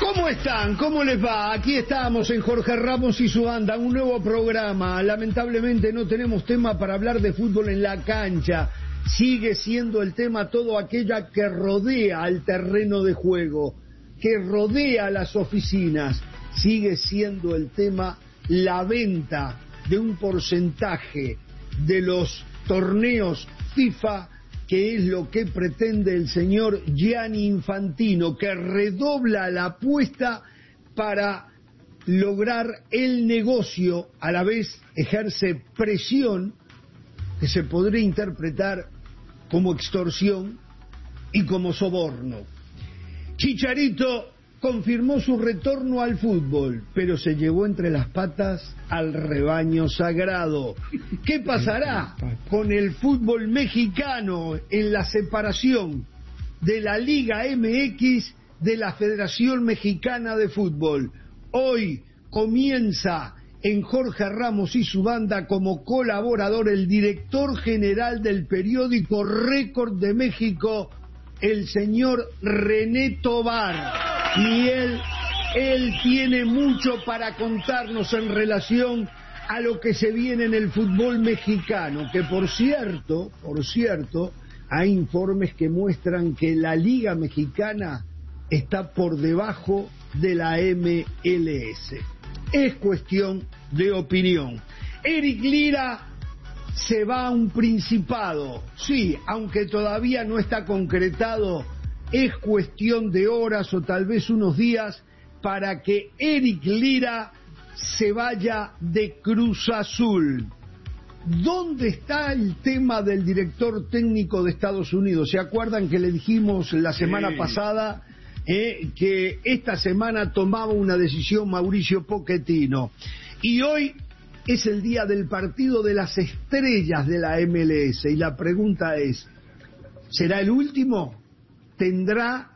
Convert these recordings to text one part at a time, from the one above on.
¿Cómo están? ¿Cómo les va? Aquí estamos en Jorge Ramos y su banda, un nuevo programa. Lamentablemente no tenemos tema para hablar de fútbol en la cancha. Sigue siendo el tema todo aquello que rodea al terreno de juego, que rodea las oficinas. Sigue siendo el tema la venta de un porcentaje de los torneos FIFA, que es lo que pretende el señor Gianni Infantino, que redobla la apuesta para lograr el negocio, a la vez ejerce presión que se podría interpretar como extorsión y como soborno. Chicharito confirmó su retorno al fútbol, pero se llevó entre las patas al rebaño sagrado. ¿Qué pasará con el fútbol mexicano en la separación de la Liga MX de la Federación Mexicana de Fútbol? Hoy comienza en Jorge Ramos y su banda como colaborador el director general del periódico Récord de México, el señor René Tobar. Y él tiene mucho para contarnos en relación a lo que se viene en el fútbol mexicano, que por cierto, hay informes que muestran que la Liga Mexicana está por debajo de la MLS. Es cuestión de opinión. Eric Lira se va a un principado, sí, aunque todavía no está concretado. Es cuestión de horas o tal vez unos días para que Eric Lira se vaya de Cruz Azul. ¿Dónde está el tema del director técnico de Estados Unidos? ¿Se acuerdan que le dijimos la semana pasada que esta semana tomaba una decisión Mauricio Pochettino? Y hoy es el día del partido de las estrellas de la MLS. Y la pregunta es, ¿será el último? ¿Tendrá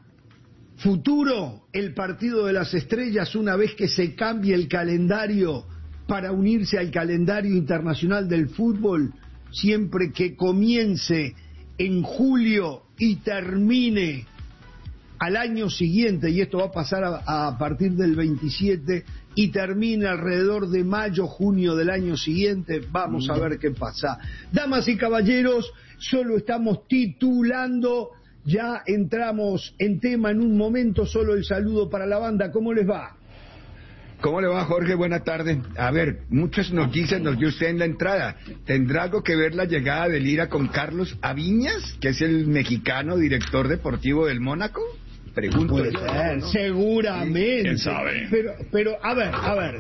futuro el partido de las estrellas una vez que se cambie el calendario para unirse al calendario internacional del fútbol, siempre que comience en julio y termine al año siguiente, y esto va a pasar a partir del 27 y termine alrededor de mayo, junio del año siguiente? Vamos a ver qué pasa. Damas y caballeros, solo estamos titulando. Ya entramos en tema en un momento, solo el saludo para la banda. ¿Cómo les va? ¿Cómo le va, Jorge? Buenas tardes. A ver, muchas noticias nos dio usted en la entrada. ¿Tendrá algo que ver la llegada de Lira con Carlos Aviñas, que es el mexicano director deportivo del Mónaco? Pregunto. Puede ser, ¿no? Seguramente. ¿Quién sabe? Pero a ver,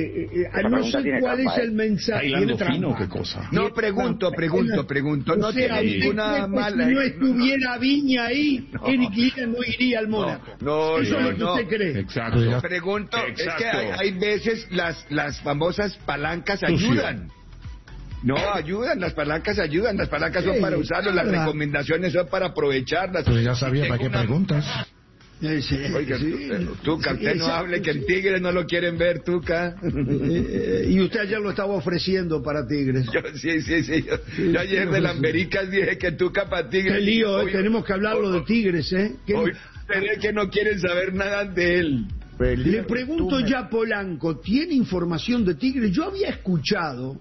no sé cuál es el mensaje. ¿Está hilando fino qué cosa? No, pregunto. No tiene ninguna mala. Si no estuviera Viña ahí, Eric Lira no iría al Mónaco. No. Eso es lo que usted cree. Exacto. Pregunto, Exacto. es que hay veces las famosas palancas ayudan. No, ayudan, las palancas son para usarlo, las recomendaciones son para aprovecharlas. Pues ya sabía para qué preguntas. Oiga, Tuca, usted no hable que en Tigres no lo quieren ver, Tuca. Y usted ayer lo estaba ofreciendo para Tigres. Sí. Yo ayer de Lambericas dije que Tuca para Tigres. Qué lío, tenemos que hablarlo de Tigres, Hoy que no quieren saber nada de él. Le pregunto ya a Polanco, ¿tiene información de Tigres? Yo había escuchado,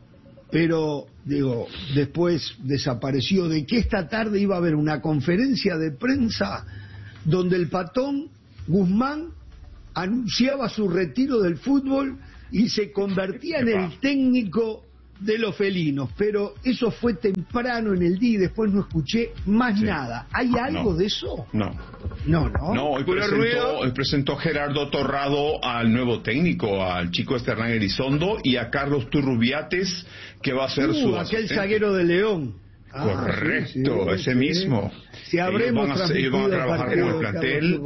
pero después desapareció, de que esta tarde iba a haber una conferencia de prensa donde el patón Guzmán anunciaba su retiro del fútbol y se convertía en el técnico de los felinos, pero eso fue temprano en el día y después no escuché más nada. ¿Hay algo de eso? No, hoy presentó Gerardo Torrado al nuevo técnico, al chico Hernán Elizondo, y a Carlos Turrubiates, que va a ser su aquel zaguero de León. Correcto, sí, ese mismo. Si habremos ellos van a trabajar con el plantel.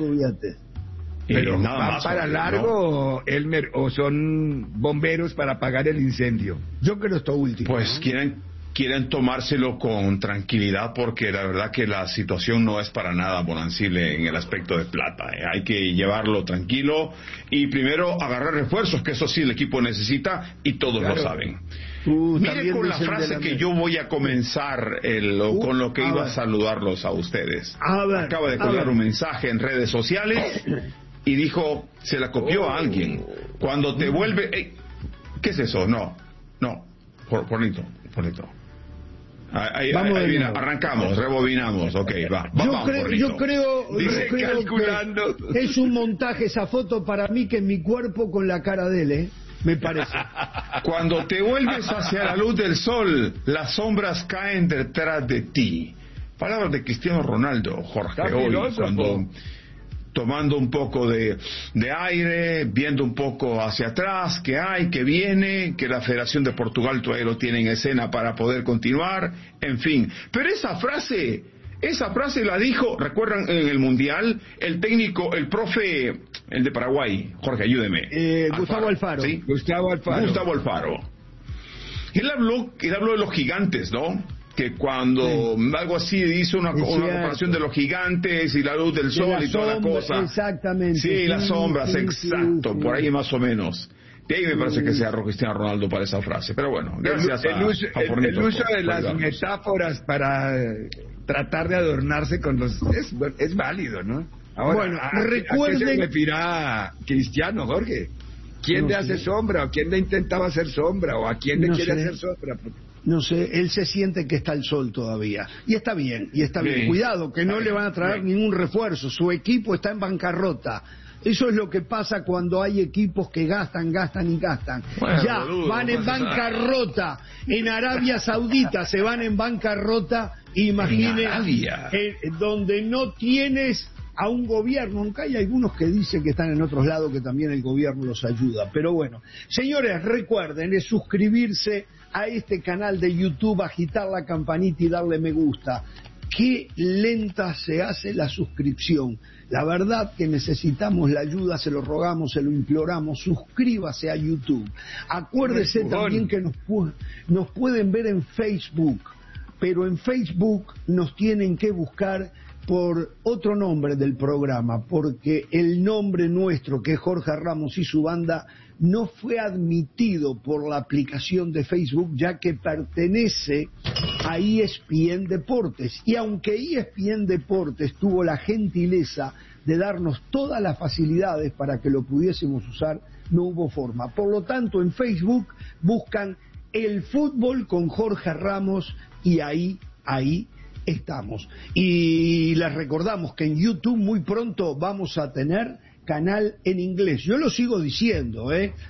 Pero nada ¿van más, para largo, Elmer, o son bomberos para apagar el incendio? Yo creo esto último. Pues quieren tomárselo con tranquilidad, porque la verdad que la situación no es para nada bonancible en el aspecto de plata. Hay que llevarlo tranquilo y primero agarrar refuerzos, que eso sí el equipo necesita y todos lo saben. Mire con la frase que yo voy a comenzar con lo que iba a saludarlos a ustedes. Acaba de colgar un mensaje en redes sociales y dijo, se la copió a alguien. Cuando te vuelve... ¿Qué es eso? No, bonito. Ahí viene, arrancamos, rebobinamos, ok, va. Yo creo calculando. que es un montaje esa foto para mí, que es mi cuerpo con la cara de él, me parece. Cuando te vuelves hacia la luz del sol, las sombras caen detrás de ti. Palabras de Cristiano Ronaldo, Jorge, hoy, cuando tomando un poco de aire, viendo un poco hacia atrás, qué hay, qué viene, que la Federación de Portugal todavía lo tiene en escena para poder continuar, en fin. Pero esa frase la dijo, recuerdan, en el Mundial, el técnico, el profe, el de Paraguay, Jorge, ayúdeme. Gustavo Alfaro. ¿Sí? Gustavo Alfaro. Él habló de los gigantes, ¿no? Que cuando algo así hizo una comparación de los gigantes y la luz del sol y toda la cosa. Exactamente. Sí, las sombras, exacto, por ahí más o menos. De ahí me parece que sea Cristiano Ronaldo para esa frase. Pero bueno, gracias el uso de las metáforas para tratar de adornarse con los... Es válido, ¿no? Ahora, bueno, recuerden... ¿a qué se referirá Cristiano, Jorge? ¿Quién le hace sombra? ¿O quién le intentaba hacer sombra? ¿O a quién le quiere hacer sombra? No sé, él se siente que está el sol todavía. Y está bien. Cuidado, que no le van a traer ningún refuerzo. Su equipo está en bancarrota. Eso es lo que pasa cuando hay equipos que gastan. Bueno, van en bancarrota. En Arabia Saudita se van en bancarrota. Imagine, donde no tienes a un gobierno, aunque hay algunos que dicen que están en otros lados, que también el gobierno los ayuda. Pero bueno, señores, recuerden, es suscribirse a este canal de YouTube, agitar la campanita y darle me gusta. Qué lenta se hace la suscripción. La verdad que necesitamos la ayuda, se lo rogamos, se lo imploramos. Suscríbase a YouTube. Acuérdese también que nos pueden ver en Facebook, pero en Facebook nos tienen que buscar por otro nombre del programa, porque el nombre nuestro, que es Jorge Ramos y su banda, no fue admitido por la aplicación de Facebook, ya que pertenece a ESPN Deportes. Y aunque ESPN Deportes tuvo la gentileza de darnos todas las facilidades para que lo pudiésemos usar, no hubo forma. Por lo tanto, en Facebook buscan El Fútbol con Jorge Ramos y ahí estamos. Y les recordamos que en YouTube muy pronto vamos a tener canal en inglés. Yo lo sigo diciendo,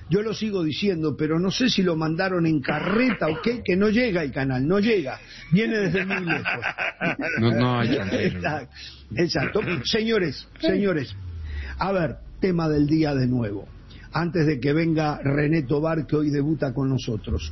pero no sé si lo mandaron en carreta o qué, que no llega el canal, no llega, viene desde muy lejos. No hay Exacto. Señores, a ver, tema del día de nuevo, antes de que venga René Tobar, que hoy debuta con nosotros.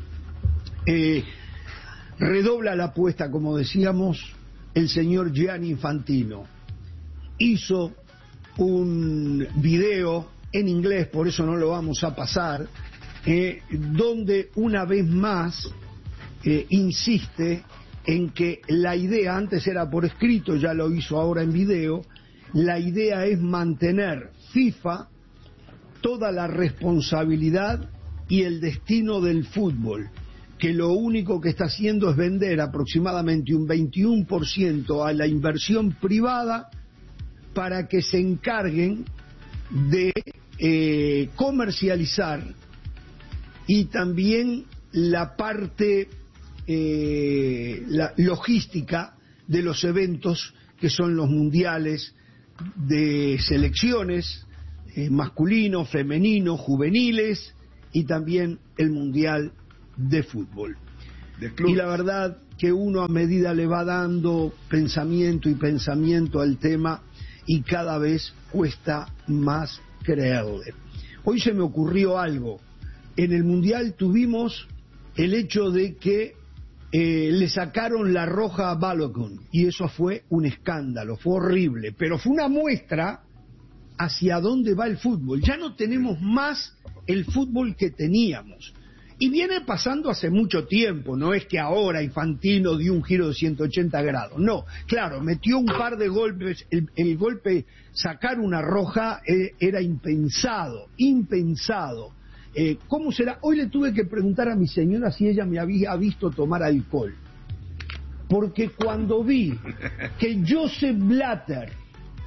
Redobla la apuesta, como decíamos, el señor Gianni Infantino. Hizo un video en inglés, por eso no lo vamos a pasar, donde una vez más insiste en que la idea, antes era por escrito, ya lo hizo ahora en video, la idea es mantener FIFA toda la responsabilidad y el destino del fútbol, que lo único que está haciendo es vender aproximadamente un 21% a la inversión privada para que se encarguen de comercializar y también la parte la logística de los eventos que son los mundiales de selecciones, masculino, femenino, juveniles, y también el mundial de fútbol. Y la verdad que uno a medida le va dando pensamiento al tema, y cada vez cuesta más creerle. Hoy se me ocurrió algo. En el mundial tuvimos el hecho de que le sacaron la roja a Balogun, y eso fue un escándalo, fue horrible, pero fue una muestra hacia dónde va el fútbol. Ya no tenemos más el fútbol que teníamos. Y viene pasando hace mucho tiempo, no es que ahora Infantino dio un giro de 180 grados, no, claro, metió un par de golpes, el golpe, sacar una roja era impensado. ¿Cómo será? Hoy le tuve que preguntar a mi señora si ella me había visto tomar alcohol, porque cuando vi que Joseph Blatter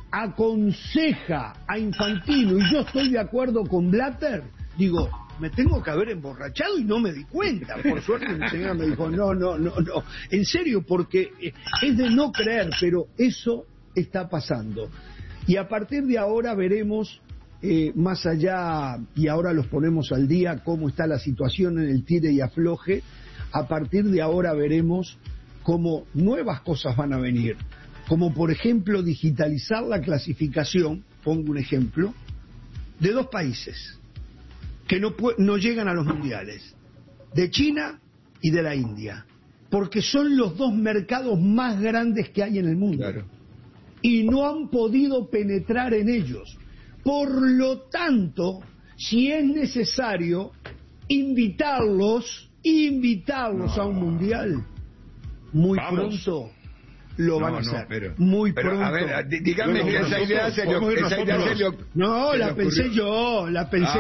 aconseja a Infantino, y yo estoy de acuerdo con Blatter, digo, me tengo que haber emborrachado y no me di cuenta. Por suerte mi señora me dijo, no, en serio, porque es de no creer, pero eso está pasando. Y a partir de ahora veremos, más allá, y ahora los ponemos al día, cómo está la situación en el tire y afloje. A partir de ahora veremos cómo nuevas cosas van a venir, como por ejemplo digitalizar la clasificación, pongo un ejemplo, de 2 países que no llegan a los mundiales, de China y de la India, porque son los 2 mercados más grandes que hay en el mundo, claro, y no han podido penetrar en ellos. Por lo tanto, si es necesario invitarlos a un mundial, muy pronto lo van a hacer. Muy pronto. A ver, dígame que esa idea se le No, la pensé yo,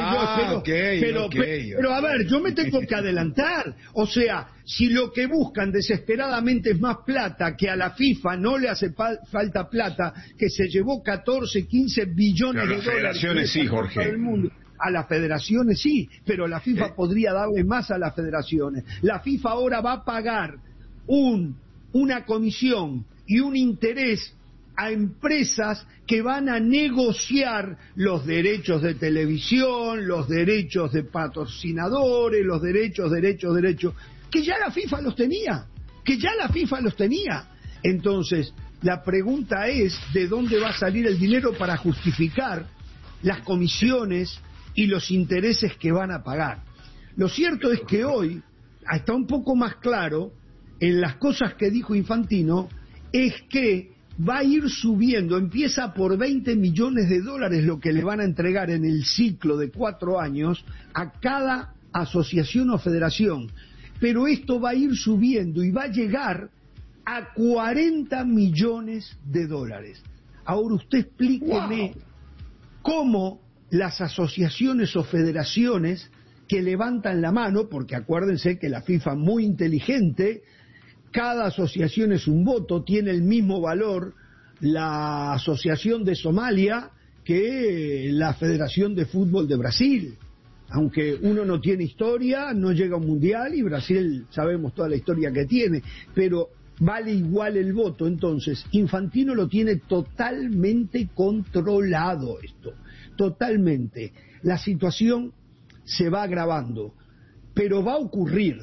pero a ver, yo me tengo que adelantar. O sea, si lo que buscan desesperadamente es más plata, que a la FIFA no le hace falta plata, que se llevó 14, 15 billones de dólares. A las federaciones sí, Jorge. A las federaciones sí, pero la FIFA podría darle más a las federaciones. La FIFA ahora va a pagar una comisión y un interés a empresas que van a negociar los derechos de televisión, los derechos de patrocinadores, los derechos, que ya la FIFA los tenía. Entonces, la pregunta es, ¿de dónde va a salir el dinero para justificar las comisiones y los intereses que van a pagar? Lo cierto es que hoy está un poco más claro en las cosas que dijo Infantino, es que va a ir subiendo, empieza por $20 millones lo que le van a entregar en el ciclo de 4 años a cada asociación o federación, pero esto va a ir subiendo y va a llegar a $40 millones. Ahora usted explíqueme cómo las asociaciones o federaciones que levantan la mano, porque acuérdense que la FIFA es muy inteligente, cada asociación es un voto, tiene el mismo valor la asociación de Somalia que la Federación de Fútbol de Brasil, aunque uno no tiene historia, no llega a un mundial y Brasil sabemos toda la historia que tiene, pero vale igual el voto. Entonces Infantino lo tiene totalmente controlado esto, totalmente. La situación se va agravando, pero va a ocurrir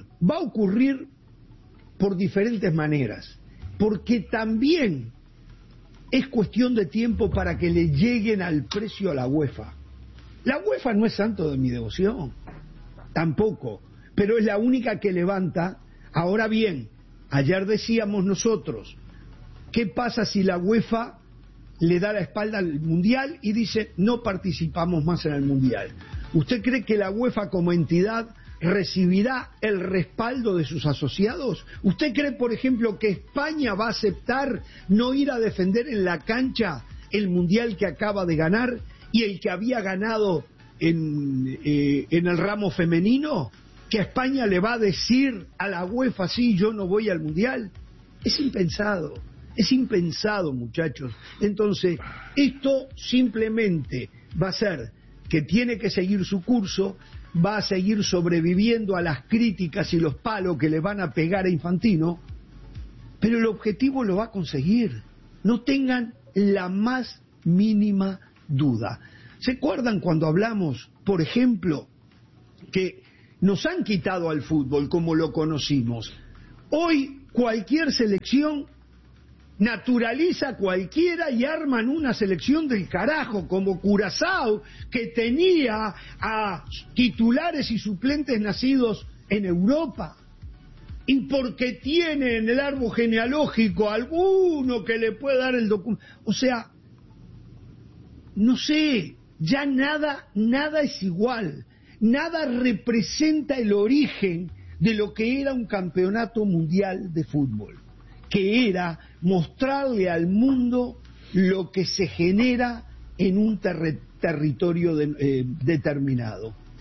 por diferentes maneras, porque también es cuestión de tiempo para que le lleguen al precio a la UEFA. La UEFA no es santo de mi devoción, tampoco, pero es la única que levanta. Ahora bien, ayer decíamos nosotros, ¿qué pasa si la UEFA le da la espalda al Mundial y dice no participamos más en el Mundial? ¿Usted cree que la UEFA como entidad recibirá el respaldo de sus asociados? ¿Usted cree, por ejemplo, que España va a aceptar no ir a defender en la cancha el Mundial que acaba de ganar y el que había ganado en el ramo femenino? ¿Que España le va a decir a la UEFA, sí, yo no voy al Mundial? Es impensado, muchachos. Entonces, esto simplemente va a ser que tiene que seguir su curso, va a seguir sobreviviendo a las críticas y los palos que le van a pegar a Infantino, pero el objetivo lo va a conseguir. No tengan la más mínima duda. ¿Se acuerdan cuando hablamos, por ejemplo, que nos han quitado al fútbol como lo conocimos? Hoy cualquier selección naturaliza a cualquiera y arman una selección del carajo, como Curazao, que tenía a titulares y suplentes nacidos en Europa, y porque tiene en el árbol genealógico alguno que le puede dar el documento. O sea, no sé, ya nada es igual, nada representa el origen de lo que era un campeonato mundial de fútbol, que era mostrarle al mundo lo que se genera en un territorio determinado.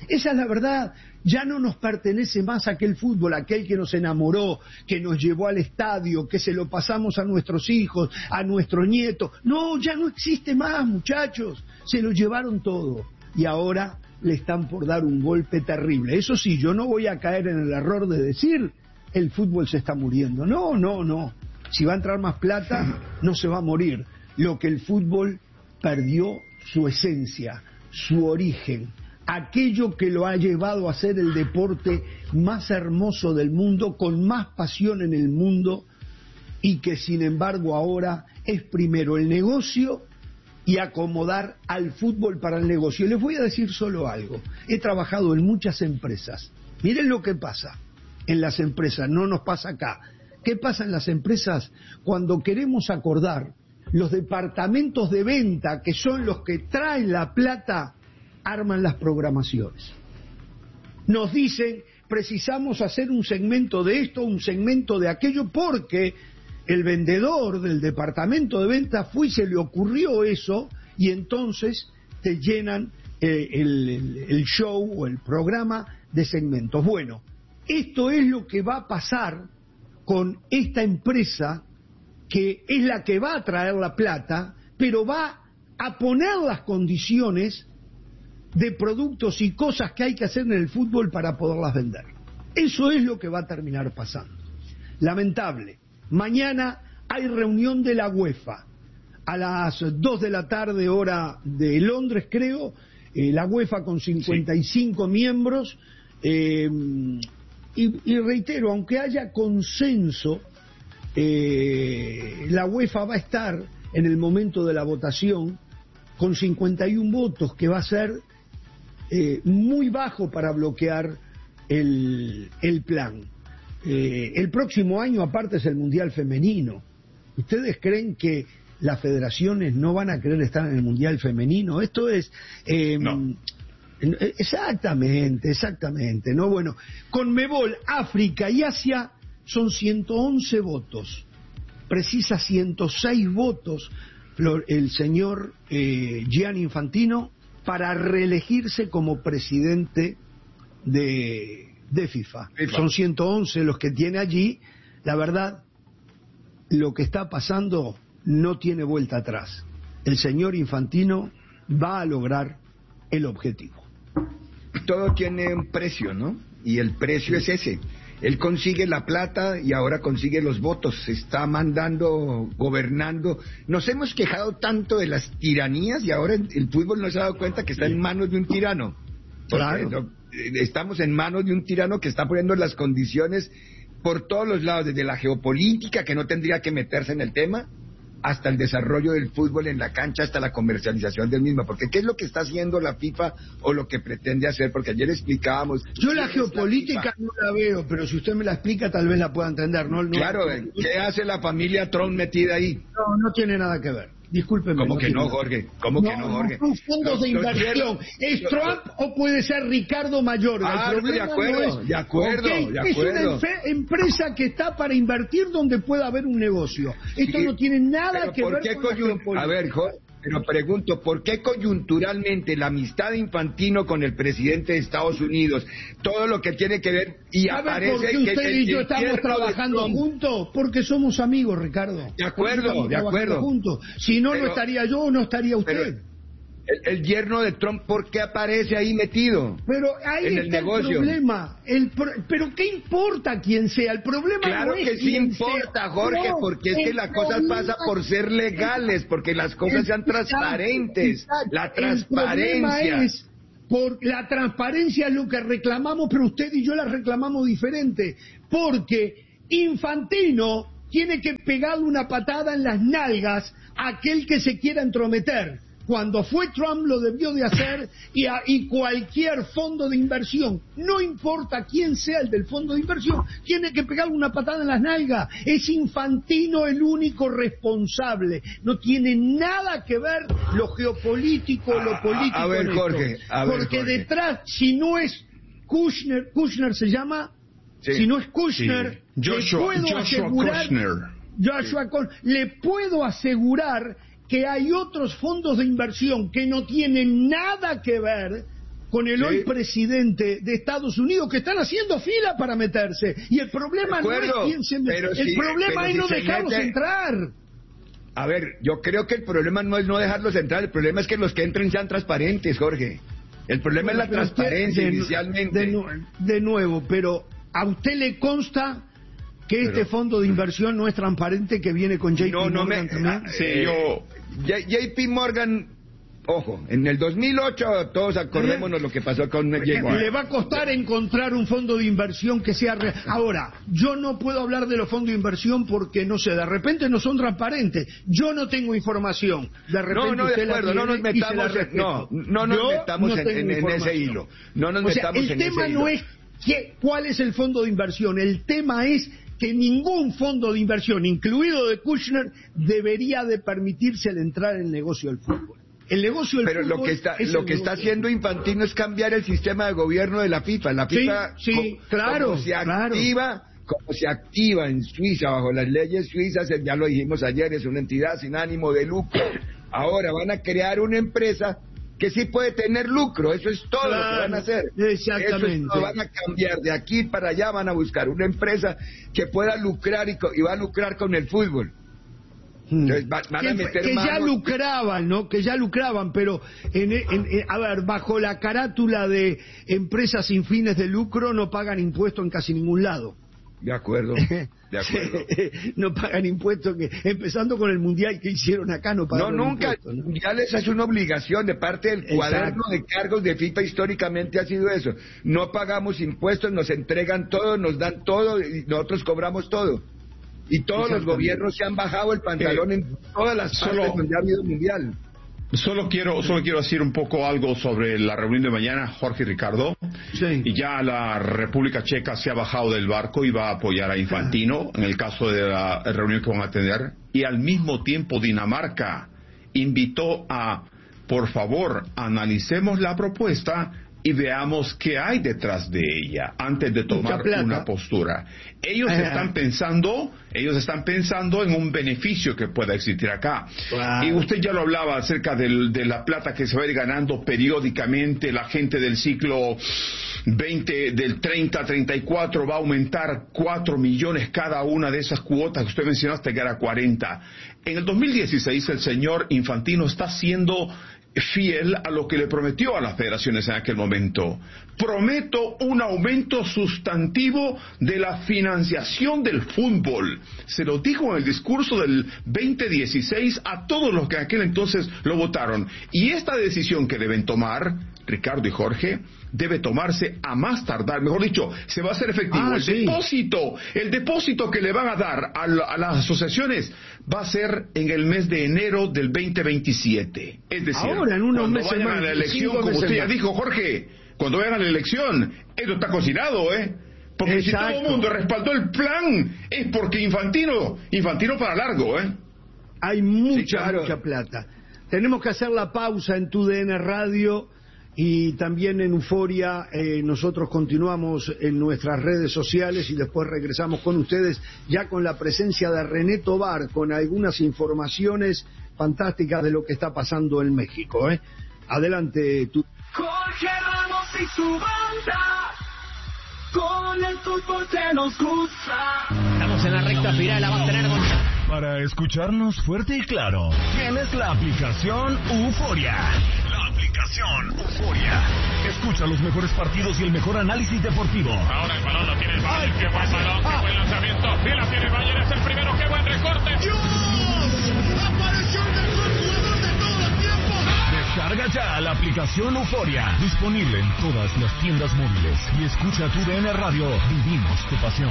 Esa es la verdad. Ya no nos pertenece más aquel fútbol, aquel que nos enamoró, que nos llevó al estadio, que se lo pasamos a nuestros hijos, a nuestros nietos. No, ya no existe más, muchachos. Se lo llevaron todo. Y ahora le están por dar un golpe terrible. Eso sí, yo no voy a caer en el error de decir el fútbol se está muriendo. No, no, no. Si va a entrar más plata, no se va a morir. Lo que el fútbol perdió su esencia, su origen, aquello que lo ha llevado a ser el deporte más hermoso del mundo, con más pasión en el mundo, y que sin embargo ahora es primero el negocio y acomodar al fútbol para el negocio. Les voy a decir solo algo. He trabajado en muchas empresas. Miren lo que pasa en las empresas, no nos pasa acá. ¿Qué pasa en las empresas cuando queremos acordar? Los departamentos de venta, que son los que traen la plata, arman las programaciones. Nos dicen, precisamos hacer un segmento de esto, un segmento de aquello, porque el vendedor del departamento de venta fue y se le ocurrió eso, y entonces te llenan el show o el programa de segmentos. Bueno, esto es lo que va a pasar con esta empresa, que es la que va a traer la plata, pero va a poner las condiciones de productos y cosas que hay que hacer en el fútbol para poderlas vender. Eso es lo que va a terminar pasando. Lamentable. Mañana hay reunión de la UEFA a las 2 de la tarde, hora de Londres, creo. La UEFA con 55 miembros. Y reitero, aunque haya consenso, la UEFA va a estar en el momento de la votación con 51 votos, que va a ser muy bajo para bloquear el plan. El próximo año, aparte, es el Mundial Femenino. ¿Ustedes creen que las federaciones no van a querer estar en el Mundial Femenino? Esto es... No. Exactamente, ¿no? Bueno, Conmebol, África y Asia son 111 votos. Precisa 106 votos el señor Gianni Infantino para reelegirse como presidente de FIFA. Son 111 los que tiene allí. La verdad, lo que está pasando no tiene vuelta atrás. El señor Infantino va a lograr el objetivo. Todo tiene un precio, ¿no? Y el precio es ese. Él consigue la plata y ahora consigue los votos. Se está mandando, gobernando. Nos hemos quejado tanto de las tiranías y ahora el fútbol no se ha dado cuenta que está en manos de un tirano. Claro. Estamos en manos de un tirano que está poniendo las condiciones por todos los lados, desde la geopolítica, que no tendría que meterse en el tema, hasta el desarrollo del fútbol en la cancha, hasta la comercialización del mismo. Porque ¿qué es lo que está haciendo la FIFA o lo que pretende hacer? Porque ayer explicábamos... Yo la geopolítica no la veo, pero si usted me la explica tal vez la pueda entender. No, claro, ¿qué hace la familia Trump metida ahí? No tiene nada que ver. Discúlpeme. ¿Cómo que no, Jorge? ¿Cómo que no, Jorge? Son fondos de inversión. ¿Es Trump o puede ser Ricardo Mayorga? De acuerdo. Es una empresa que está para invertir donde pueda haber un negocio. Esto no tiene nada que ver con la geopolítica. A ver, Jorge, pero pregunto, ¿por qué coyunturalmente la amistad de Infantino con el presidente de Estados Unidos, todo lo que tiene que ver, y aparece por qué usted y yo estamos trabajando juntos? Porque somos amigos, Ricardo. De acuerdo. Juntos. Si no, no estaría yo o no estaría usted. El yerno de Trump, ¿por qué aparece ahí metido? Pero ahí en está el negocio. Problema. Pero ¿qué importa quiien sea? El problema claro no es que sí importa, sea. Jorge, No, porque es que las cosas pasan por ser legales, porque las cosas sean transparentes. La transparencia. La transparencia es lo que reclamamos, pero usted y yo la reclamamos diferente. Porque Infantino tiene que pegarle una patada en las nalgas a aquel que se quiera entrometer. Cuando fue Trump lo debió de hacer y cualquier fondo de inversión, no importa quién sea el del fondo de inversión, tiene que pegarle una patada en las nalgas. Es Infantino el único responsable. No tiene nada que ver lo geopolítico, lo político. A ver, Jorge. Porque detrás, si no es Kushner se llama, sí. Si no es Kushner, le puedo asegurar que hay otros fondos de inversión que no tienen nada que ver con el hoy presidente de Estados Unidos, que están haciendo fila para meterse. Y el problema no es quién se mete, el problema es no dejarlos entrar. A ver, yo creo que el problema no es no dejarlos entrar, el problema es que los que entren sean transparentes, Jorge. El problema es la transparencia inicialmente. De nuevo, pero ¿a usted le consta que este fondo de inversión no es transparente, que viene con JP Morgan también? JP Morgan, ojo, en el 2008 todos acordémonos lo que pasó con JP Morgan. Le va a costar encontrar un fondo de inversión que sea real. Ahora, yo no puedo hablar de los fondos de inversión porque, no sé, de repente no son transparentes. Yo no tengo información. De repente no nos metamos en ese hilo. No nos metamos en ese hilo. El tema no es cuál es el fondo de inversión. El tema es que ningún fondo de inversión, incluido de Kushner, debería de permitirse el entrar en el negocio del fútbol. El negocio del fútbol. Pero lo que está haciendo Infantino es cambiar el sistema de gobierno de la FIFA. La FIFA como se activa en Suiza bajo las leyes suizas, ya lo dijimos ayer, es una entidad sin ánimo de lucro. Ahora van a crear una empresa que sí puede tener lucro, eso es todo lo que van a hacer. Exactamente. Eso van a cambiar de aquí para allá, van a buscar una empresa que pueda lucrar y va a lucrar con el fútbol. Entonces van a meter que ya lucraban, ¿no? Que ya lucraban, pero a ver, bajo la carátula de empresas sin fines de lucro no pagan impuestos en casi ningún lado. De acuerdo. No pagan impuestos, empezando con el mundial que hicieron acá, no pagaron impuestos, ¿no? Mundiales es una obligación de parte del cuaderno de cargos de FIFA, históricamente ha sido eso. No pagamos impuestos, nos entregan todo, nos dan todo y nosotros cobramos todo. Y todos los gobiernos se han bajado el pantalón en todas las partes donde ha habido mundial. Solo quiero decir un poco algo sobre la reunión de mañana, Jorge y Ricardo. Sí. Y ya la República Checa se ha bajado del barco y va a apoyar a Infantino en el caso de la reunión que van a tener. Y al mismo tiempo Dinamarca invitó a, por favor, analicemos la propuesta y veamos qué hay detrás de ella antes de tomar una postura. Ellos están pensando en un beneficio que pueda existir acá. Y usted ya lo hablaba acerca de la plata que se va a ir ganando periódicamente. La gente del ciclo 20, del 30 a 34 va a aumentar 4 millones cada una de esas cuotas que usted mencionó hasta llegar a 40. En el 2016 el señor Infantino está siendo fiel a lo que le prometió a las federaciones en aquel momento. Prometo un aumento sustantivo de la financiación del fútbol. Se lo dijo en el discurso del 2016 a todos los que en aquel entonces lo votaron. Y esta decisión que deben tomar, Ricardo y Jorge, debe tomarse a más tardar, mejor dicho, se va a hacer efectivo. El depósito que le van a dar a las asociaciones va a ser en el mes de enero del 2027. Es decir, ahora, en unos meses vayan a la elección, como usted ya dijo, Jorge, cuando vayan a la elección, esto está cocinado, porque si todo el mundo respaldó el plan, es porque Infantino para largo, Hay mucha plata. Tenemos que hacer la pausa en TUDN Radio. Y también en Euforia nosotros continuamos en nuestras redes sociales y después regresamos con ustedes ya con la presencia de René Tobar con algunas informaciones fantásticas de lo que está pasando en México. Adelante. Jorge Ramos y su banda, con el fútbol que nos gusta. Estamos en la recta final, la va a tener Para escucharnos fuerte y claro, tienes la aplicación Euforia. Escucha los mejores partidos y el mejor análisis deportivo. Ahora el balón lo tiene el Bayern. Qué buen balón, qué buen lanzamiento. Y la tiene el Bayern, es el primero. Qué buen recorte. ¡Dios! ¡Apareció el mejor jugador de todo el tiempo! Descarga ya la aplicación Euforia. Disponible en todas las tiendas móviles. Y escucha TUDN Radio. Vivimos tu pasión.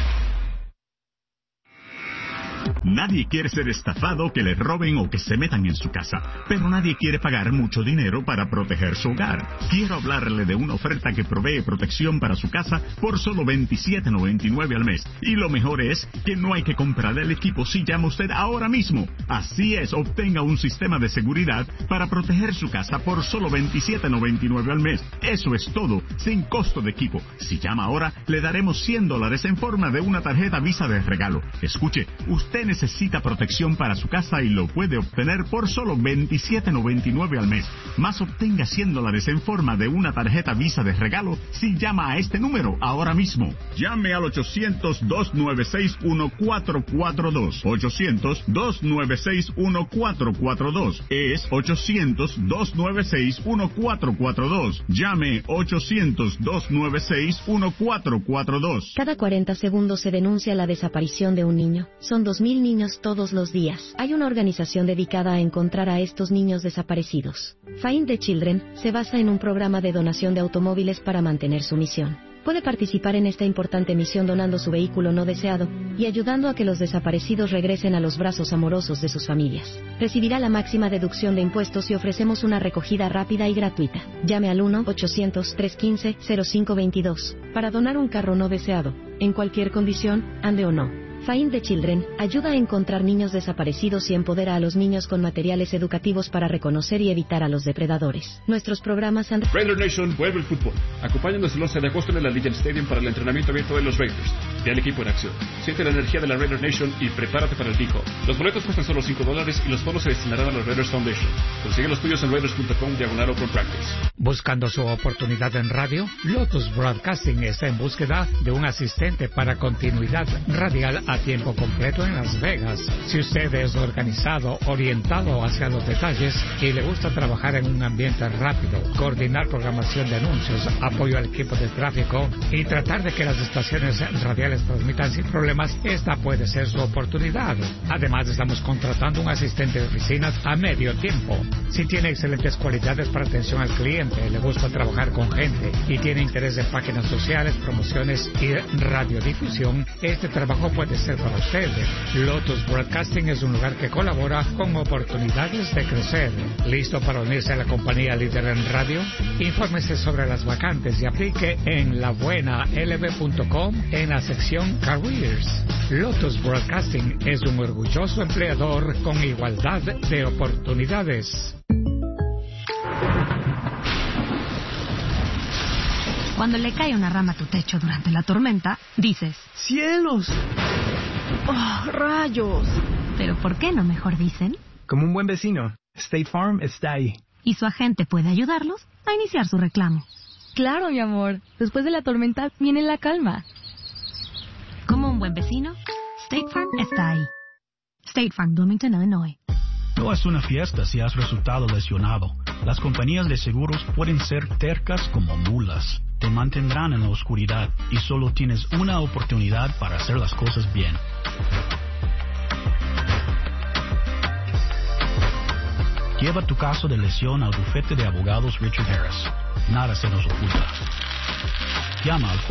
Nadie quiere ser estafado, que le roben o que se metan en su casa, pero nadie quiere pagar mucho dinero para proteger su hogar. Quiero hablarle de una oferta que provee protección para su casa por solo $27.99 al mes. Y lo mejor es que no hay que comprar el equipo si llama usted ahora mismo. Así es, obtenga un sistema de seguridad para proteger su casa por solo $27.99 al mes. Eso es todo, sin costo de equipo. Si llama ahora, le daremos $100 en forma de una tarjeta Visa de regalo. Escuche, usted necesita necesita protección para su casa y lo puede obtener por solo $27.99 al mes. Más obtenga $100 en forma de una tarjeta Visa de regalo si llama a este número ahora mismo. Llame al 800-296-1442. 800-296-1442. Es 800-296-1442. Llame 800-296-1442. Cada 40 segundos se denuncia la desaparición de un niño. Son 2.000 niños todos los días. Hay una organización dedicada a encontrar a estos niños desaparecidos. Find the Children se basa en un programa de donación de automóviles para mantener su misión. Puede participar en esta importante misión donando su vehículo no deseado y ayudando a que los desaparecidos regresen a los brazos amorosos de sus familias. Recibirá la máxima deducción de impuestos y ofrecemos una recogida rápida y gratuita. Llame al 1-800-315-0522 para donar un carro no deseado, en cualquier condición, ande o no. Find the Children ayuda a encontrar niños desaparecidos y empodera a los niños con materiales educativos para reconocer y evitar a los depredadores. Nuestros programas han... Raider Nation vuelve el fútbol. Acompáñanos el 11 de agosto en el Allegiant Stadium para el entrenamiento abierto de los Raiders. Ve al equipo en acción. Siente la energía de la Raider Nation y prepárate para el pico. Los boletos cuestan solo $5 y los fondos se destinarán a los Raiders Foundation. Consigue los tuyos en raiders.com/open practice. Buscando su oportunidad en radio, Lotus Broadcasting está en búsqueda de un asistente para continuidad radial a tiempo completo en Las Vegas. Si usted es organizado, orientado hacia los detalles y le gusta trabajar en un ambiente rápido, coordinar programación de anuncios, apoyo al equipo de tráfico y tratar de que las estaciones radiales transmitan sin problemas, esta puede ser su oportunidad. Además, estamos contratando un asistente de oficinas a medio tiempo. Si tiene excelentes cualidades para atención al cliente, le gusta trabajar con gente y tiene interés en páginas sociales, promociones y radiodifusión, este trabajo puede ser para usted. Lotus Broadcasting es un lugar que colabora con oportunidades de crecer. ¿Listo para unirse a la compañía líder en radio? Infórmese sobre las vacantes y aplique en labuenalb.com en la sección Careers. Lotus Broadcasting es un orgulloso empleador con igualdad de oportunidades. Cuando le cae una rama a tu techo durante la tormenta, dices... ¡Cielos! ¡Oh, rayos! ¿Pero por qué no mejor dicen? Como un buen vecino, State Farm está ahí. Y su agente puede ayudarlos a iniciar su reclamo. Claro, mi amor. Después de la tormenta viene la calma. Como un buen vecino, State Farm está ahí. State Farm, Bloomington, Illinois. No es una fiesta si has resultado lesionado. Las compañías de seguros pueden ser tercas como mulas. Te mantendrán en la oscuridad y solo tienes una oportunidad para hacer las cosas bien. Lleva tu caso de lesión al bufete de abogados Richard Harris. Nada se nos oculta. Llama al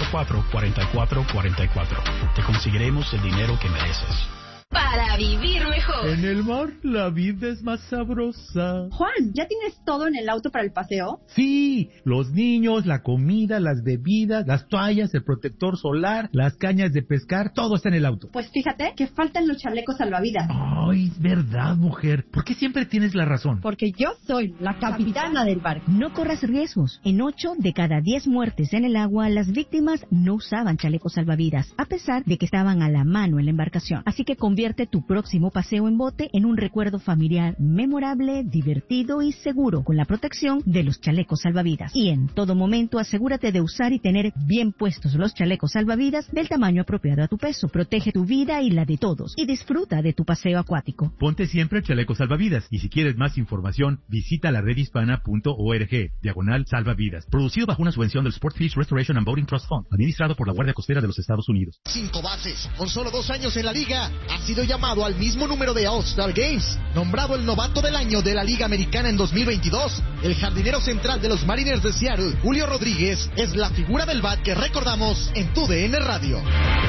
444-4444. Te conseguiremos el dinero que mereces. Para vivir mejor. En el mar la vida es más sabrosa. Juan, ¿ya tienes todo en el auto para el paseo? Sí, los niños, la comida, las bebidas, las toallas, el protector solar, las cañas de pescar, todo está en el auto. Pues fíjate que faltan los chalecos salvavidas. Ay, es verdad, mujer. ¿Por qué siempre tienes la razón? Porque yo soy la capitana del barco. No corras riesgos. En 8 de cada 10 muertes en el agua, las víctimas no usaban chalecos salvavidas, a pesar de que estaban a la mano en la embarcación. Así que convierte tu próximo paseo en bote en un recuerdo familiar memorable, divertido y seguro, con la protección de los chalecos salvavidas. Y en todo momento asegúrate de usar y tener bien puestos los chalecos salvavidas del tamaño apropiado a tu peso. Protege tu vida y la de todos y disfruta de tu paseo acuático. Ponte siempre chalecos salvavidas y si quieres más información, visita la redhispana.org/salvavidas. Producido bajo una subvención del Sport Fish Restoration and Boating Trust Fund, administrado por la Guardia Costera de los Estados Unidos. 5 bases, con solo 2 años en la liga, ha sido llamado al mismo número de All-Star Games, nombrado el novato del año de la Liga Americana en 2022. El jardinero central de los Mariners de Seattle, Julio Rodríguez, es la figura del bat que recordamos en tu DN Radio.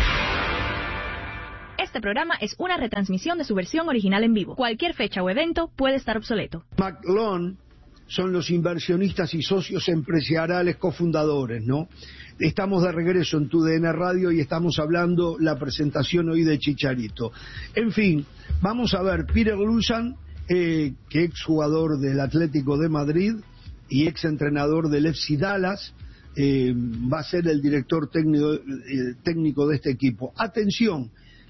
Este programa es una retransmisión de su versión original en vivo. Cualquier fecha o evento puede estar obsoleto. McLone son los inversionistas y socios empresariales cofundadores, ¿no? Estamos de regreso en tu DN Radio y estamos hablando la presentación hoy de Chicharito. En fin, vamos a ver, Peter Lujan, que exjugador del Atlético de Madrid y exentrenador del FC Dallas, va a ser el director técnico de este equipo. Atención,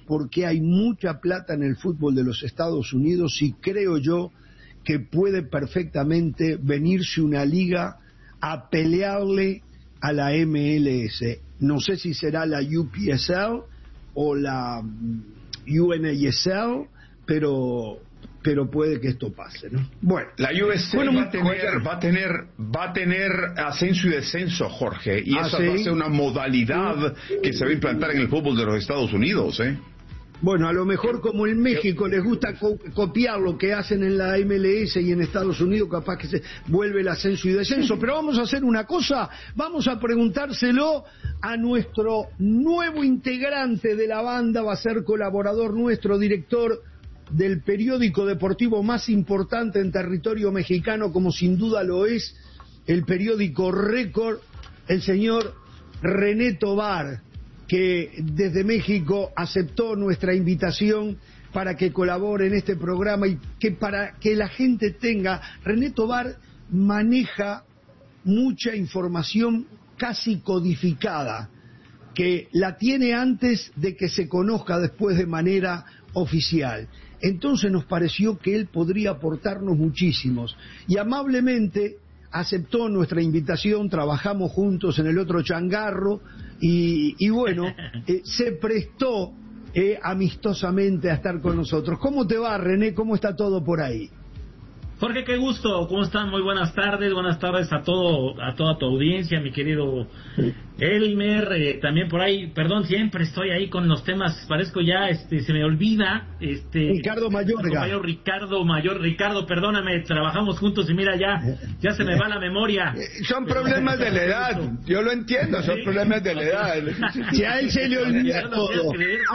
porque hay mucha plata en el fútbol de los Estados Unidos y creo yo que puede perfectamente venirse una liga a pelearle a la MLS. No sé si será la UPSL o la UNASL, pero puede que esto pase, ¿no? Bueno, la USL va a tener ascenso y descenso, Jorge, y esa va a ser una modalidad que se va a implantar en el fútbol de los Estados Unidos, ¿eh? Bueno, a lo mejor como en México les gusta copiar lo que hacen en la MLS y en Estados Unidos, capaz que se vuelve el ascenso y descenso. Pero vamos a hacer una cosa, vamos a preguntárselo a nuestro nuevo integrante de la banda, va a ser colaborador nuestro, director del periódico deportivo más importante en territorio mexicano, como sin duda lo es el periódico Récord, el señor René Tobar, que desde México aceptó nuestra invitación para que colabore en este programa y que para que la gente tenga. René Tobar maneja mucha información casi codificada, que la tiene antes de que se conozca después de manera oficial. Entonces nos pareció que él podría aportarnos muchísimos y amablemente aceptó nuestra invitación, trabajamos juntos en el otro changarro y bueno, se prestó amistosamente a estar con nosotros. ¿Cómo te va, René? ¿Cómo está todo por ahí? Jorge, qué gusto, ¿cómo están? Muy buenas tardes a toda tu audiencia, mi querido Elmer, también por ahí, perdón, siempre estoy ahí con los temas, parezco ya, se me olvida, Ricardo Mayorga. Ricardo, perdóname, trabajamos juntos y mira, ya se me va la memoria. Son problemas de la edad, yo lo entiendo, son problemas de la edad. Si a él se le olvida todo,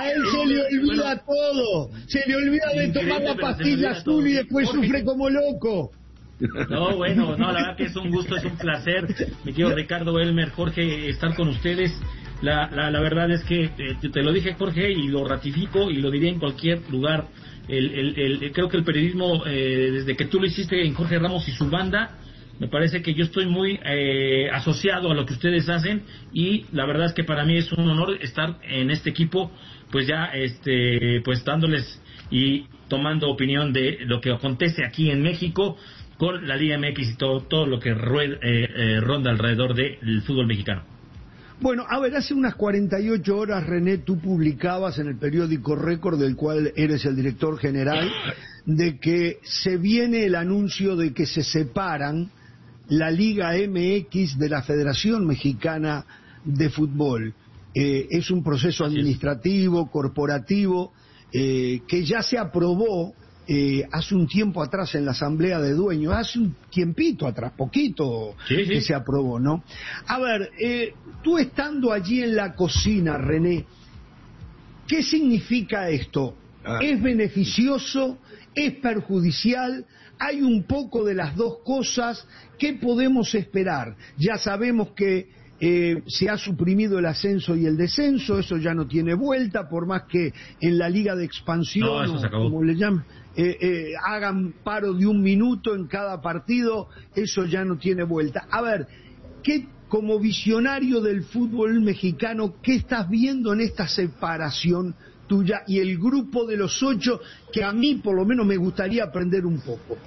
se le olvida de tomar la pastilla azul y después sufre como loco. No, bueno, no, la verdad que es un gusto, es un placer, mi querido Ricardo, Elmer, Jorge, estar con ustedes. La verdad es que te lo dije, Jorge, y lo ratifico y lo diría en cualquier lugar. Creo que el periodismo, desde que tú lo hiciste en Jorge Ramos y su banda, me parece que yo estoy muy asociado a lo que ustedes hacen y la verdad es que para mí es un honor estar en este equipo, pues ya pues dándoles y tomando opinión de lo que acontece aquí en México con la Liga MX y todo lo que ronda alrededor del fútbol mexicano. Bueno, a ver, hace unas 48 horas, René, tú publicabas en el periódico Récord, del cual eres el director general, de que se viene el anuncio de que se separan la Liga MX de la Federación Mexicana de Fútbol. Es un proceso administrativo, corporativo, que ya se aprobó hace un tiempo atrás en la Asamblea de Dueños, hace un tiempito atrás, poquito, que se aprobó, ¿no? A ver, tú estando allí en la cocina, René, ¿qué significa esto? ¿Es beneficioso? ¿Es perjudicial? ¿Hay un poco de las dos cosas? ¿Qué podemos esperar? Ya sabemos que se ha suprimido el ascenso y el descenso, eso ya no tiene vuelta, por más que en la Liga de Expansión, como le llaman, hagan paro de 1 minuto en cada partido, eso ya no tiene vuelta. A ver, ¿qué, como visionario del fútbol mexicano, qué estás viendo en esta separación tuya y el grupo de los 8, que a mí por lo menos me gustaría aprender un poco?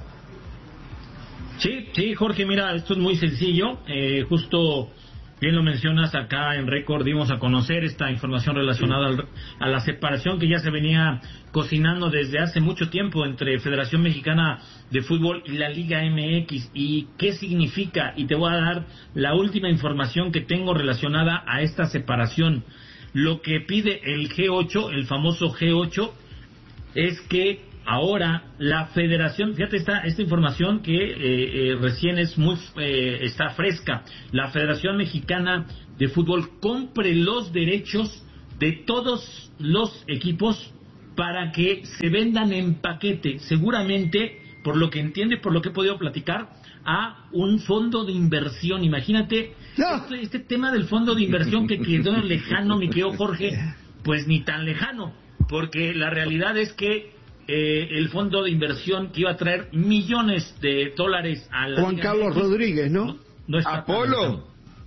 Sí, Jorge, mira, esto es muy sencillo, justo bien lo mencionas, acá en Récord dimos a conocer esta información relacionada a la separación que ya se venía cocinando desde hace mucho tiempo entre Federación Mexicana de Fútbol y la Liga MX. ¿Y qué significa? Y te voy a dar la última información que tengo relacionada a esta separación. Lo que pide el G8, el famoso G8, es que ahora la Federación, fíjate esta información que recién es está fresca, la Federación Mexicana de Fútbol compre los derechos de todos los equipos para que se vendan en paquete, seguramente, por lo que entiendo y por lo que he podido platicar, a un fondo de inversión. Imagínate este tema del fondo de inversión que quedó lejano, mi querido Jorge, pues ni tan lejano, porque la realidad es que el fondo de inversión que iba a traer millones de dólares a la Juan Carlos Rodríguez, ¿no? No está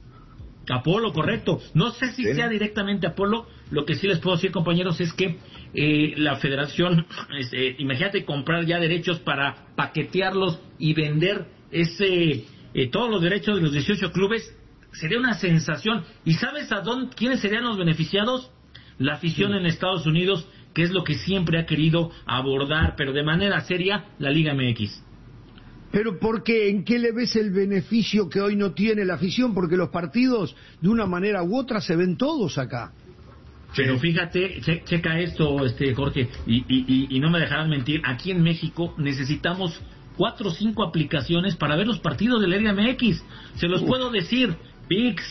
Apolo, correcto. No sé si sea directamente Apolo. Lo que sí les puedo decir, compañeros, es que la federación, imagínate comprar ya derechos para paquetearlos y vender todos los derechos de los 18 clubes, sería una sensación. ¿Y sabes quiénes serían los beneficiados? La afición en Estados Unidos, que es lo que siempre ha querido abordar, pero de manera seria, la Liga MX. Pero ¿por qué? ¿En qué le ves el beneficio que hoy no tiene la afición? Porque los partidos, de una manera u otra, se ven todos acá. Pero fíjate, checa esto, Jorge, y no me dejarán mentir, aquí en México necesitamos 4 o 5 aplicaciones para ver los partidos de la Liga MX. Se los puedo decir: ViX,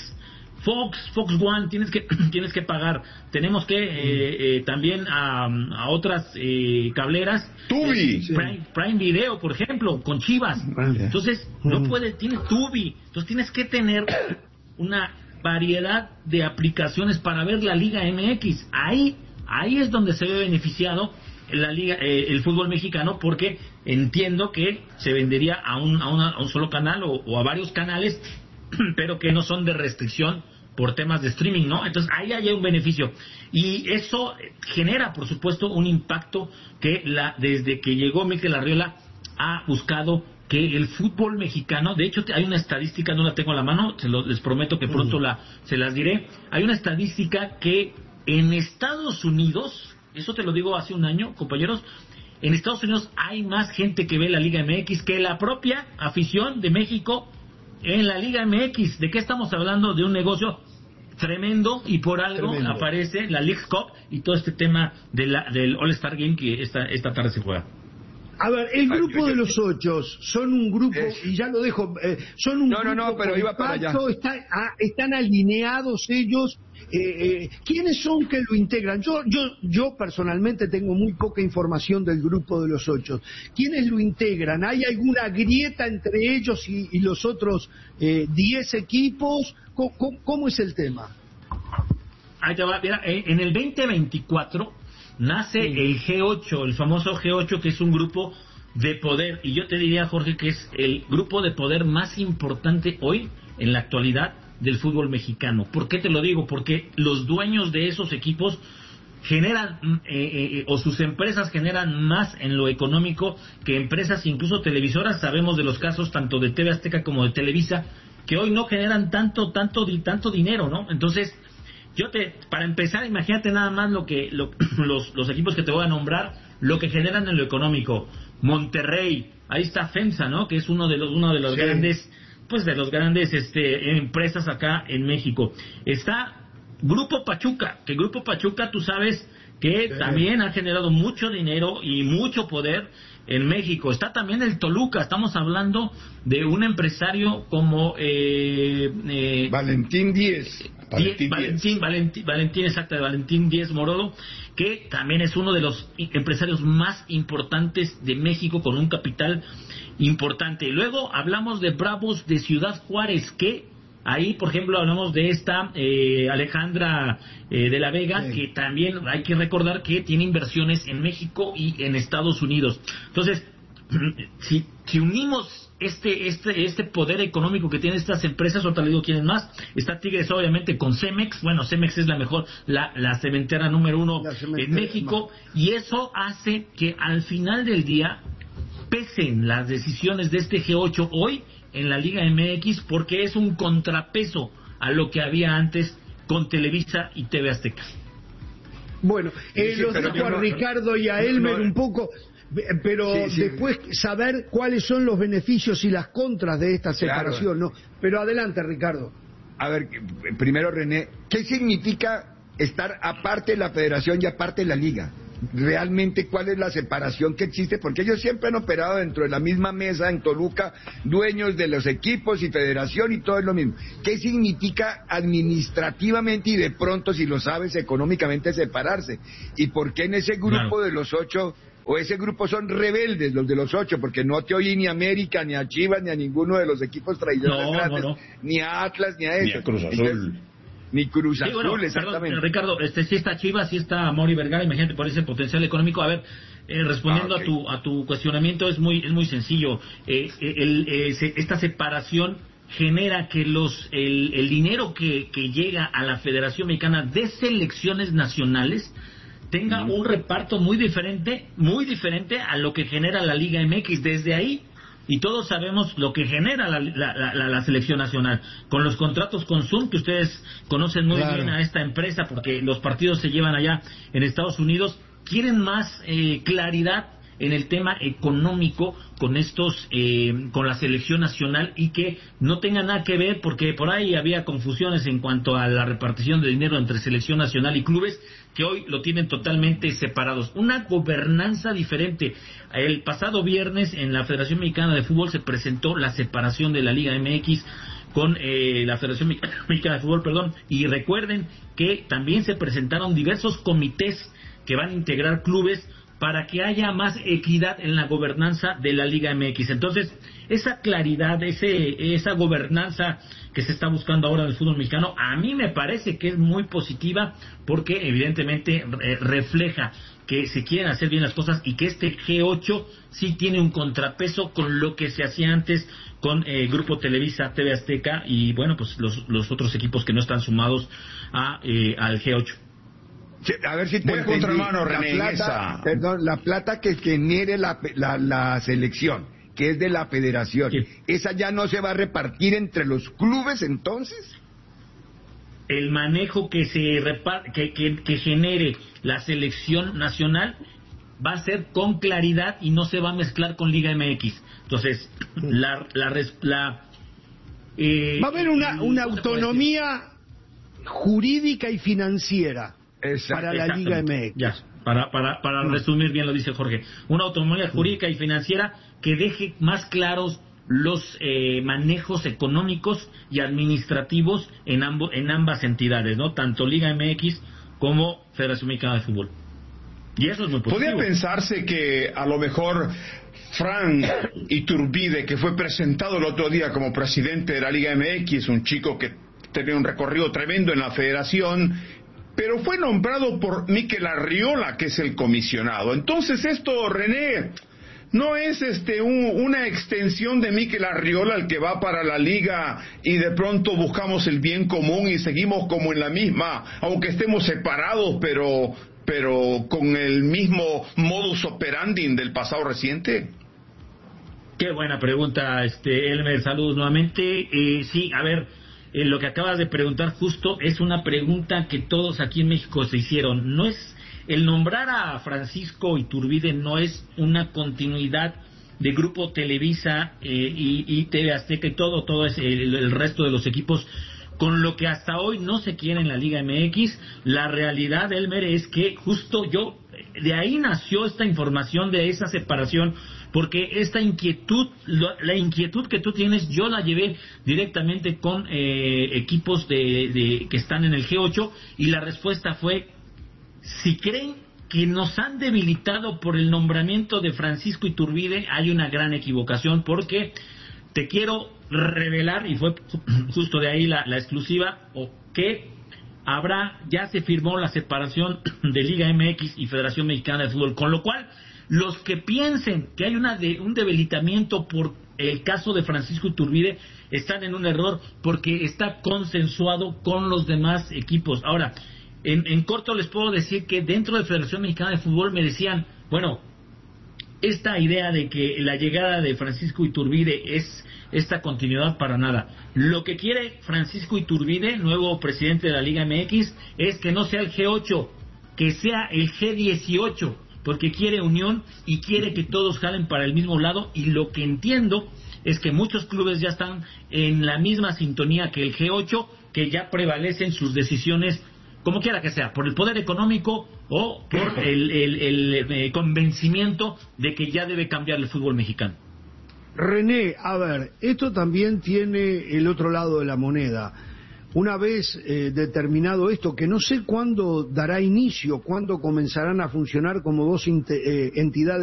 Fox One, tienes que pagar. Tenemos que también a otras cableras, Tubi, Prime Video, por ejemplo, con Chivas. Entonces tienes Tubi, entonces tienes que tener una variedad de aplicaciones para ver la Liga MX. Ahí es donde se ve beneficiado la liga, el fútbol mexicano, porque entiendo que se vendería a un solo canal o a varios canales, pero que no son de restricción por temas de streaming, ¿no? Entonces ahí hay un beneficio, y eso genera, por supuesto, un impacto que desde que llegó Mikel Arriola ha buscado que el fútbol mexicano, de hecho hay una estadística, no la tengo a la mano, les prometo que pronto se las diré. Hay una estadística que en Estados Unidos, eso te lo digo hace un año, compañeros, en Estados Unidos hay más gente que ve la Liga MX que la propia afición de México en la Liga MX. ¿De qué estamos hablando? De un negocio tremendo, y por algo aparece la League Cup y todo este tema del All-Star Game que esta tarde se juega. A ver, el grupo de los 8 son un grupo, y ya lo dejo, son un grupo pero iba para allá. Están alineados ellos. ¿Quiénes son que lo integran? Yo personalmente tengo muy poca información del grupo de los 8. ¿Quiénes lo integran? ¿Hay alguna grieta entre ellos y los otros 10 equipos? ¿Cómo es el tema? Ahí te va, mira, en el 2024 nace el G8, el famoso G8, que es un grupo de poder, y yo te diría, Jorge, que es el grupo de poder más importante hoy, en la actualidad, del fútbol mexicano. ¿Por qué te lo digo? Porque los dueños de esos equipos generan, o sus empresas generan más en lo económico que empresas, incluso televisoras. Sabemos de los casos tanto de TV Azteca como de Televisa, que hoy no generan tanto dinero, ¿no? Entonces, para empezar, imagínate nada más los equipos que te voy a nombrar, lo que generan en lo económico. Monterrey, ahí está FEMSA, ¿no? Que es uno de los grandes, pues de los grandes empresas acá en México. Está Grupo Pachuca, que Grupo Pachuca, tú sabes que también ha generado mucho dinero y mucho poder en México. Está también el Toluca, estamos hablando de un empresario como Valentín Díez. Valentín Díez Morodo, que también es uno de los empresarios más importantes de México, con un capital importante. Y luego hablamos de Bravos de Ciudad Juárez, que ahí, por ejemplo, hablamos de esta Alejandra de la Vega, que también hay que recordar que tiene inversiones en México y en Estados Unidos. Entonces, si unimos este poder económico que tienen estas empresas, otra le digo quiénes más, está Tigres obviamente con Cemex. Bueno, Cemex es la mejor, la cementera número 1 en México, y eso hace que al final del día pesen las decisiones de este G8 hoy en la Liga MX, porque es un contrapeso a lo que había antes con Televisa y TV Azteca. Bueno, los dejo a Ricardo y a Elmer un poco, pero después saber cuáles son los beneficios y las contras de esta separación, ¿no? Pero adelante, Ricardo. A ver, primero, René, ¿qué significa estar aparte de la federación y aparte de la liga? Realmente, ¿cuál es la separación que existe? Porque ellos siempre han operado dentro de la misma mesa en Toluca, dueños de los equipos y federación, y todo es lo mismo. ¿Qué significa administrativamente y de pronto, si lo sabes, económicamente separarse? ¿Y por qué en ese grupo de los 8, o ese grupo son rebeldes, los de los 8? Porque no te oí ni a América, ni a Chivas, ni a ninguno de los equipos tradicionales grandes, ni a Atlas, ni a eso. Ni a Cruz Azul. Entonces, ni Cruz Azul, exactamente. Perdón, Ricardo, sí está Chivas, sí está Mauri Vergara, imagínate por ese potencial económico. A ver, respondiendo a tu cuestionamiento, es muy sencillo. Esta separación genera que el dinero que llega a la Federación Mexicana de Selecciones Nacionales tenga un reparto muy diferente a lo que genera la Liga MX desde ahí. Y todos sabemos lo que genera la selección nacional. Con los contratos con Zoom, que ustedes conocen muy bien a esta empresa, porque los partidos se llevan allá en Estados Unidos, quieren más claridad en el tema económico con con la selección nacional, y que no tenga nada que ver, porque por ahí había confusiones en cuanto a la repartición de dinero entre selección nacional y clubes, que hoy lo tienen totalmente separados. Una gobernanza diferente. El pasado viernes en la Federación Mexicana de Fútbol se presentó la separación de la Liga MX con la Federación Mexicana de Fútbol, y recuerden que también se presentaron diversos comités que van a integrar clubes para que haya más equidad en la gobernanza de la Liga MX. Entonces, esa claridad, esa gobernanza que se está buscando ahora en el fútbol mexicano, a mí me parece que es muy positiva, porque evidentemente refleja que se quieren hacer bien las cosas, y que este G8 sí tiene un contrapeso con lo que se hacía antes con Grupo Televisa, TV Azteca y, bueno, pues los otros equipos que no están sumados al G8. Sí, a ver si te entendí. Contramano, René, la plata que genere la selección, que es de la federación, ¿esa ya no se va a repartir entre los clubes entonces? El manejo que que genere la selección nacional va a ser con claridad y no se va a mezclar con Liga MX. Entonces, va a haber una autonomía jurídica y financiera para la Liga MX. Ya, para resumir bien lo dice Jorge, una autonomía jurídica y financiera que deje más claros los manejos económicos y administrativos en ambas entidades, ¿no? Tanto Liga MX como Federación Mexicana de Fútbol. Y eso es muy positivo. Podría pensarse que a lo mejor Frank Iturbide, que fue presentado el otro día como presidente de la Liga MX, un chico que tenía un recorrido tremendo en la federación, pero fue nombrado por Mikel Arriola, que es el comisionado. Entonces esto, René, no es una extensión de Mikel Arriola el que va para la liga y de pronto buscamos el bien común y seguimos como en la misma, aunque estemos separados, pero con el mismo modus operandi del pasado reciente. Qué buena pregunta, Elmer, saludos nuevamente. Sí, a ver, lo que acabas de preguntar justo es una pregunta que todos aquí en México se hicieron. No es el nombrar a Francisco Iturbide, no es una continuidad de Grupo Televisa y TV Azteca y todo es el resto de los equipos con lo que hasta hoy no se quiere en la Liga MX. La realidad, Elmer, es que justo de ahí nació esta información de esa separación, porque esta inquietud, la inquietud que tú tienes, yo la llevé directamente con equipos que están en el G8, y la respuesta fue: si creen que nos han debilitado por el nombramiento de Francisco Iturbide, hay una gran equivocación, porque te quiero revelar, y fue justo de ahí la exclusiva, que ya se firmó la separación de Liga MX y Federación Mexicana de Fútbol, con lo cual los que piensen que hay un debilitamiento por el caso de Francisco Iturbide están en un error, porque está consensuado con los demás equipos. Ahora, en corto les puedo decir que dentro de Federación Mexicana de Fútbol me decían, bueno, esta idea de que la llegada de Francisco Iturbide es esta continuidad, para nada. Lo que quiere Francisco Iturbide, nuevo presidente de la Liga MX, es que no sea el G8, que sea el G18, porque quiere unión y quiere que todos jalen para el mismo lado, y lo que entiendo es que muchos clubes ya están en la misma sintonía que el G8, que ya prevalecen sus decisiones, como quiera que sea, por el poder económico o por el convencimiento de que ya debe cambiar el fútbol mexicano. René, a ver, esto también tiene el otro lado de la moneda. Una vez determinado esto, que no sé cuándo dará inicio, cuándo comenzarán a funcionar como dos entidades